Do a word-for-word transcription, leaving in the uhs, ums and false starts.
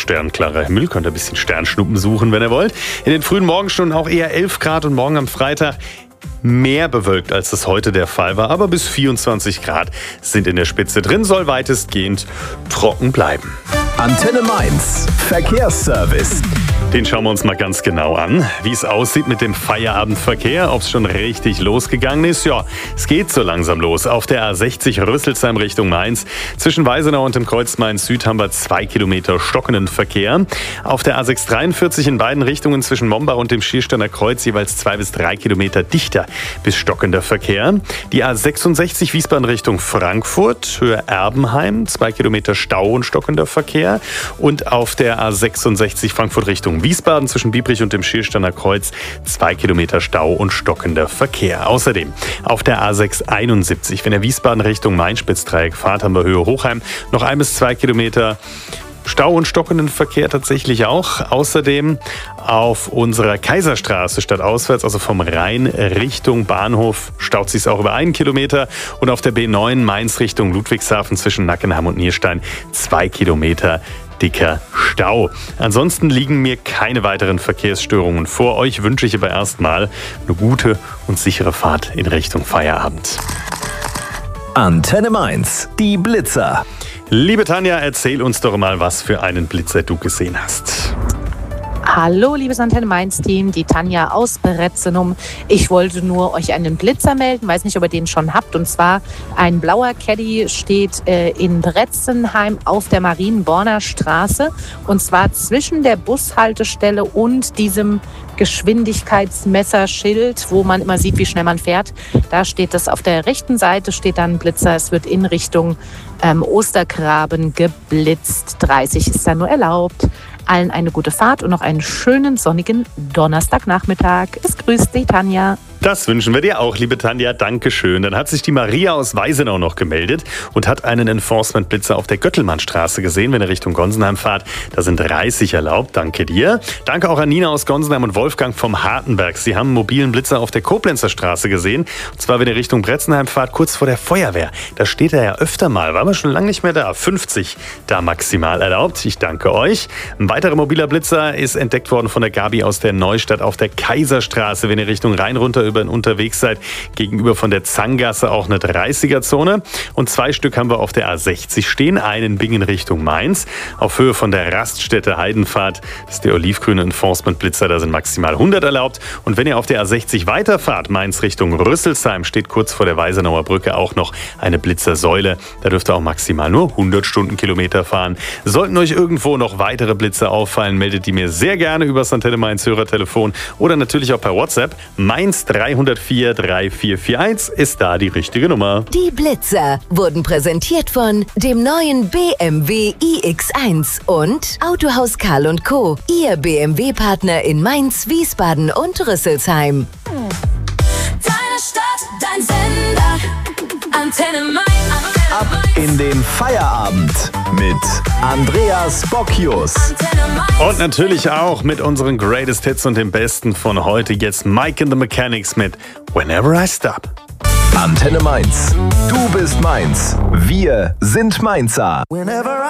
sternklarer Himmel. Könnt ihr ein bisschen Sternschnuppen suchen, wenn ihr wollt. In den frühen Morgenstunden auch eher elf Grad und morgen am Freitag mehr bewölkt, als das heute der Fall war. Aber bis vierundzwanzig Grad sind in der Spitze drin, soll weitestgehend trocken bleiben. Antenne Mainz, Verkehrsservice. Den schauen wir uns mal ganz genau an, wie es aussieht mit dem Feierabendverkehr, ob es schon richtig losgegangen ist. Ja, es geht so langsam los. Auf der A sechzig Rüsselsheim Richtung Mainz. Zwischen Weisenau und dem Kreuz Mainz-Süd haben wir zwei Kilometer stockenden Verkehr. Auf der A sechshundertdreiundvierzig in beiden Richtungen zwischen Mombach und dem Schiersteiner Kreuz jeweils zwei bis drei Kilometer dichter bis stockender Verkehr. Die A sechsundsechzig Wiesbaden Richtung Frankfurt, Höhe Erbenheim, zwei Kilometer Stau und stockender Verkehr. Und auf der A sechsundsechzig Frankfurt Richtung Wiesbaden zwischen Biebrich und dem Schiersteiner Kreuz zwei Kilometer Stau und stockender Verkehr. Außerdem auf der A sechshunderteinundsiebzig, wenn ihr Wiesbaden Richtung Main-Spitzdreieck fahrt, haben wir Höhe Hochheim noch ein bis zwei Kilometer Stau und stockenden Verkehr tatsächlich auch. Außerdem auf unserer Kaiserstraße stadtauswärts, also vom Rhein Richtung Bahnhof, staut sich auch über einen Kilometer. Und auf der B neun Mainz Richtung Ludwigshafen zwischen Nackenheim und Nierstein zwei Kilometer dicker Stau. Ansonsten liegen mir keine weiteren Verkehrsstörungen vor. Euch wünsche ich aber erstmal eine gute und sichere Fahrt in Richtung Feierabend. Antenne Mainz, die Blitzer. Liebe Tanja, erzähl uns doch mal, was für einen Blitzer du gesehen hast. Hallo, liebes Antenne Mainz-Team, die Tanja aus Beretzenum. Ich wollte nur euch einen Blitzer melden, weiß nicht, ob ihr den schon habt. Und zwar ein blauer Caddy steht äh, in Bretzenheim auf der Marienborner Straße. Und zwar zwischen der Bushaltestelle und diesem Geschwindigkeitsmesserschild, wo man immer sieht, wie schnell man fährt. Da steht es auf der rechten Seite, steht dann ein Blitzer. Es wird in Richtung ähm, Ostergraben geblitzt. dreißig ist da nur erlaubt. Allen eine gute Fahrt und noch einen schönen sonnigen Donnerstagnachmittag. Es grüßt die Tanja. Das wünschen wir dir auch, liebe Tanja. Dankeschön. Dann hat sich die Maria aus Weisenau noch gemeldet und hat einen Enforcement-Blitzer auf der Göttelmannstraße gesehen, wenn ihr Richtung Gonsenheim fahrt. Da sind dreißig erlaubt. Danke dir. Danke auch an Nina aus Gonsenheim und Wolfgang vom Hartenberg. Sie haben einen mobilen Blitzer auf der Koblenzer Straße gesehen. Und zwar, wenn ihr Richtung Bretzenheim fahrt, kurz vor der Feuerwehr. Da steht er ja öfter mal. War aber schon lange nicht mehr da. fünfzig da maximal erlaubt. Ich danke euch. Ein weiterer mobiler Blitzer ist entdeckt worden von der Gabi aus der Neustadt auf der Kaiserstraße, wenn ihr Richtung Rhein runter über unterwegs seid, gegenüber von der Zanggasse auch eine dreißiger-Zone. Und zwei Stück haben wir auf der A sechzig stehen, einen Bingen Richtung Mainz, auf Höhe von der Raststätte Heidenfahrt. Das ist der olivgrüne Enforcement-Blitzer, da sind maximal hundert erlaubt. Und wenn ihr auf der A sechzig weiterfahrt, Mainz Richtung Rüsselsheim, steht kurz vor der Weisenauer Brücke auch noch eine Blitzersäule. Da dürft ihr auch maximal nur hundert Stundenkilometer fahren. Sollten euch irgendwo noch weitere Blitzer auffallen, meldet die mir sehr gerne über das Antenne Mainz Hörertelefon oder natürlich auch per WhatsApp. Mainz drei null vier drei vier vier eins ist da die richtige Nummer. Die Blitzer wurden präsentiert von dem neuen B M W i X eins und Autohaus Karl und Co., Ihr B M W-Partner in Mainz, Wiesbaden und Rüsselsheim. Deine Stadt, dein Sender, Antenne Mainz. Ab in den Feierabend mit Andreas Bocchius. Und natürlich auch mit unseren Greatest Hits und dem Besten von heute. Jetzt Mike and the Mechanics mit Whenever I Stop. Antenne Mainz. Du bist Mainz. Wir sind Mainzer.